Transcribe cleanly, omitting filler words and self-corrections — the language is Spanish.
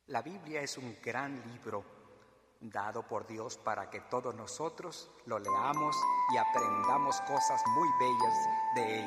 La Biblia es un gran libro dado por Dios para que todos nosotros lo leamos y aprendamos cosas muy bellas de ella.